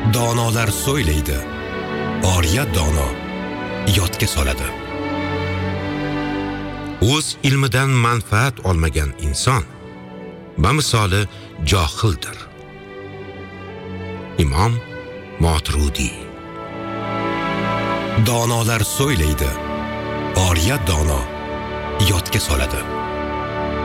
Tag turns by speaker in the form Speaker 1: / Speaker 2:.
Speaker 1: Donolar so'ylaydi, oriya dono yodga soladi. O'z ilmidan manfaat olmagan inson bamisoli johildir. Imom Moturudi. Donolar so'ylaydi, oriya dono yodga soladi.